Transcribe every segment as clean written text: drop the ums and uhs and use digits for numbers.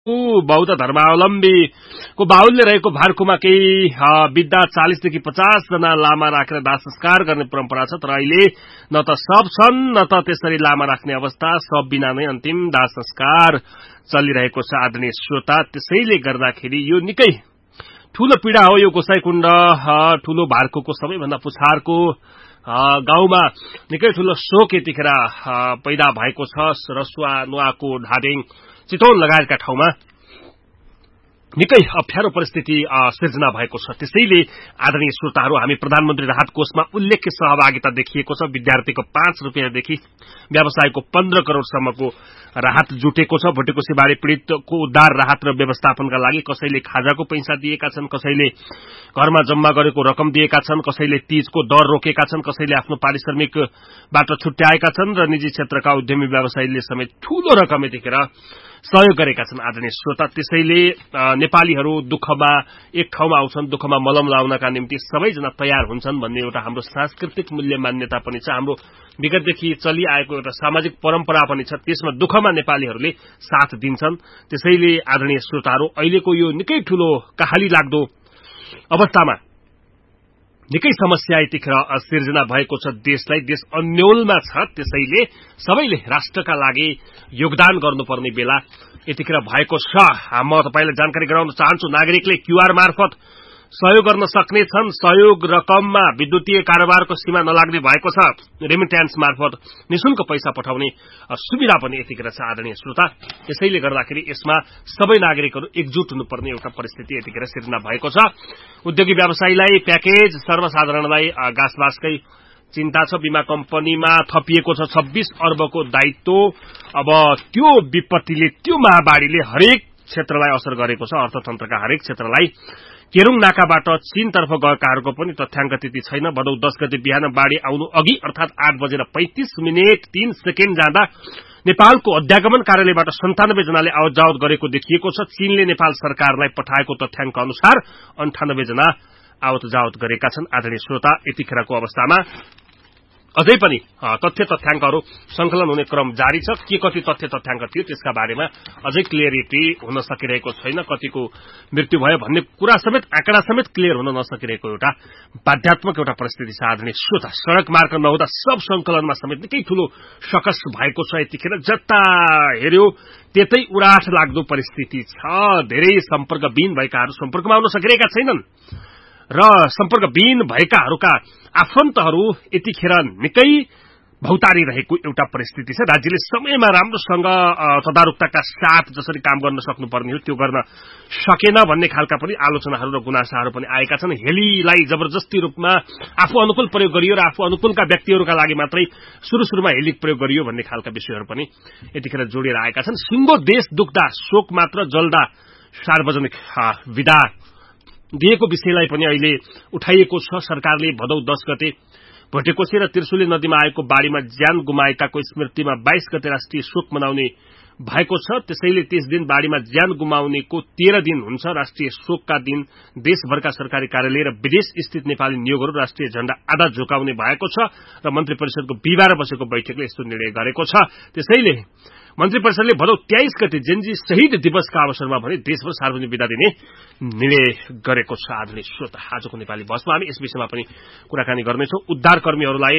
बौद्ध धर्मावलम्बीको बाहुल्य रहेको भारकुमा केही विद्या 40 देखि 50 जना लामा राखेर दाह संस्कार गर्ने परम्परा छ। तर अहिले न त सब छन् न त त्यसरी लामा राख्ने अवस्था, सब बिना नै अन्तिम दाह संस्कार चलिरहेको छ आदरणीय श्रोता। त्यसैले गर्दाखेरि यो निकै ठूलो पीड़ा हो। यो गोसाईकुण्ड ठूलो भारकुको सबैभन्दा पुछारको गाउँमा निकै ठूलो शोक यतिखेर पैदा भएको छ। रसुवा, नुवाको, ढाडेङ, चितवन लगायतका ठाउँमा निकै अप्ठ्यारो परिस्थिति सिर्जना भएको छ। त्यसैले आदरणीय श्रोताहरू, हामी प्रधानमन्त्री राहत कोषमा उल्लेख्य सहभागिता देखिएको छ। विद्यार्थीको 5 रुपियाँदेखि व्यवसायको 15 करोड़सम्मको राहत जुटेको छ। भुटेकोसी बाढी पीड़ितको उद्धार, राहत र व्यवस्थापनका लागि कसैले खाजाको पैसा दिएका छन्, कसैले घरमा जम्मा गरेको रकम दिएका छन्, कसैले तीजको दर रोकेका छन्, कसैले आफ्नो पारिश्रमिकबाट छुट्याएका छन् र निजी क्षेत्रका उद्यमी व्यवसायीले समेत ठूलो रकम यतिखेर सहयोग गरेका छन् आदरणीय श्रोता। त्यसैले नेपालीहरू दुःखमा एक ठाउँमा आउँछन्, दुःखमा मलम लाउनका निम्ति सबैजना तयार हुन्छन् भन्ने एउटा हाम्रो सांस्कृतिक मूल्य मान्यता पनि छ। हाम्रो विगतदेखि चलिआएको एउटा सामाजिक परम्परा पनि छ। त्यसमा दुःखमा नेपालीहरूले साथ दिन्छन्। त्यसैले आदरणीय श्रोताहरू, अहिलेको यो निकै ठूलो कहाली लाग्दो अवस्थामा निकै समस्या यतिखेर सिर्जना भएको छ। देश अन्योलमा छ। त्यसैले सबैले राष्ट्रका लागि योगदान गर्नुपर्ने बेला यतिखेर भएको छ। म तपाईलाई जानकारी गराउन चाहन्छु, नागरिकले क्यूआर मार्फत सहयोग गर्न सक्ने छन्। सहयोग रकममा विद्युतीय कारोबारको सीमा नलाग्ने भएको छ। रेमिट्यान्स मार्फत निशुल्क पैसा पठाउने सुविधा पनि यतिखेर छ आदरणीय श्रोता। त्यसैले गर्दाखेरि यसमा सबै नागरिकहरू एकजुट हुनुपर्ने एउटा परिस्थिति यतिखेर सिर्जना भएको छ। उद्योगी व्यवसायीलाई प्याकेज, सर्वसाधारणलाई गाँसबासकै चिन्ता छ। बीमा कम्पनीमा थपिएको छ 26 अर्बको दायित्व। अब त्यो विपत्तिले, त्यो महाबाढ़ीले हरेक क्षेत्रलाई असर गरेको छ। अर्थतन्त्रका हरेक क्षेत्रलाई। केरुङ नाकाबाट चीनतर्फ गएकाहरूको पनि तथ्याङ्क त्यति छैन। भदौ 10 गते बिहान बाढ़ी आउनु अघि अर्थात 8:35 जाँदा नेपालको अध्यागमन कार्यालयबाट 97 जनाले आवत जावत गरेको देखिएको छ। चीनले नेपाल सरकारलाई पठाएको तथ्याङ्क अनुसार 98 जना आवत जावत गरेका छन् आदरणीय श्रोता। यतिखेरको अवस्थामा अझै पनि तथ्याङ्कहरू संकलन हुने क्रम जारी छ। के कति तथ्याङ्क थियो त्यसका बारेमा अझै क्लियरिटी हुन सकिरहेको छैन। कतिको मृत्यु भयो भन्ने कुरा समेत, आँकडा समेत क्लियर हुन नसकिरहेको एउटा बाध्यात्मक एउटा परिस्थिति छ आदरणीय श्रोता। सड़क मार्ग नहुँदा सब संकलनमा समेत निकै ठूलो सकस भएको छ। यतिखेर जता हेर्यो त्यतै उराठ लाग्दो परिस्थिति छ। धेरै सम्पर्कविहीन भएकाहरू सम्पर्कमा आउन सकिरहेका छैनन् र सम्पर्कविहीन भएकाहरूका आफन्तहरू यतिखेर निकै भौतारी रहेको एउटा परिस्थिति छ। राज्यले समयमा राम्रोसँग तदारुकताका साथ जसरी काम गर्न सक्नुपर्ने हो त्यो गर्न सकेन भन्ने खालका पनि आलोचनाहरू र गुनासाहरू पनि आएका छन्। हेलीलाई जबरजस्ती रूपमा आफू अनुकूल प्रयोग गरियो र आफू अनुकूलका व्यक्तिहरूका लागि मात्रै सुरुमा हेली प्रयोग गरियो भन्ने खालका विषयहरू पनि यतिखेर जोडिएर आएका छन्। सिंगो देश दुख्दा शोक मात्र जल्दा सार्वजनिक विदा दिएको विषयलाई पनि अहिले उठाइएको छ। सरकारले भदौ 10 गते भुटेकोसी र त्रिशुली नदीमा आएको बाढ़ीमा ज्यान गुमाएकाको स्मृतिमा 22 गते राष्ट्रिय शोक मनाउने भएको छ। त्यसैले त्यस दिन बाढ़ीमा ज्यान गुमाउनेको 13 दिन हुन्छ राष्ट्रिय शोकका दिन। देशभरका सरकारी कार्यालय र विदेश स्थित नेपाली नियोगहरू राष्ट्रिय झण्डा आधा झुकाउने भएको छ र मन्त्री परिषदको बिहिबार बसेको बैठकले यस्तो निर्णय गरेको छ। त्यसैले मन्त्री परिषदले भदौ 23 गते जेन्जी शहीद दिवसका अवसरमा भने देशभर सार्वजनिक विदा दिने निर्णय गरेको छ आदरणीय श्रोता। आजको नेपाली बसमा हामी यस विषयमा पनि कुराकानी गर्नेछौं। उद्धारकर्मीहरूलाई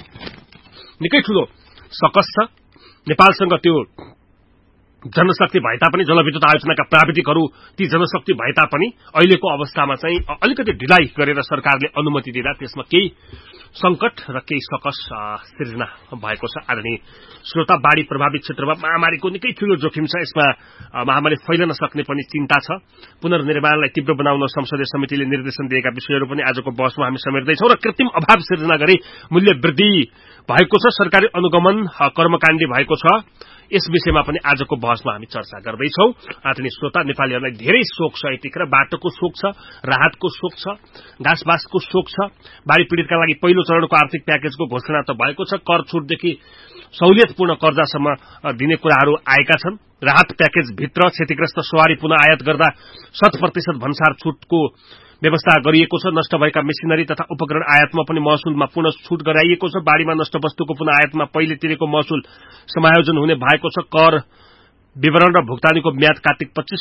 निकै ठूलो सकस छ। नेपालसँग त्यो जनशक्ति भए तापनि, जलविद्युत आयोजनाका प्राविधिकहरू ती जनशक्ति भए तापनि अहिलेको अवस्थामा चाहिँ अलिकति ढिलाइ गरेर सरकारले अनुमति दिँदा त्यसमा केही संकट र केही सकस सिर्जना भएको छ आदरणीय श्रोता। बाढ़ी प्रभावित क्षेत्रमा महामारीको निकै ठूलो जोखिम छ। यसमा महामारी फैलन सक्ने पनि चिन्ता छ। पुनर्निर्माणलाई तीव्र बनाउन संसदीय समितिले निर्देशन दिएका विषयहरू पनि आजको बहसमा हामी समेट्दैछौं र कृत्रिम अभाव सिर्जना गरी मूल्य वृद्धि भएको छ। सरकारी अनुगमन कर्मकाण्डी भएको छ। यस विषयमा पनि आजको बहसमा हामी चर्चा गर्दैछौं आदरणीय श्रोता। नेपालीहरूलाई धेरै शोक छ। यतिखेर बाटोको शोक छ, राहतको शोक छ, घाँसबासको शोक छ। बाढ़ी पीड़ितका लागि पहिलो चरणको आर्थिक प्याकेजको घोषणा त भएको छ। कर छुटदेखि सहुलियतपूर्ण कर्जासम्म दिने कुराहरू आएका छन्। राहत प्याकेज भित्र क्षतिग्रस्त सवारी पुनः आयात गर्दा 100% भन्सार छुटको व्यवस्था गरिएको छ। नष्ट भएका मेसिनरी तथा उपकरण आयातमा पनि महसुलमा पुनः छुट गराइएको छ। बाढ़ीमा नष्ट वस्तुको पुनः आयातमा पहिले तिरेको महसुल समायोजन हुने भएको छ। कर विवरण र भुक्तानीको म्याद कार्तिक 25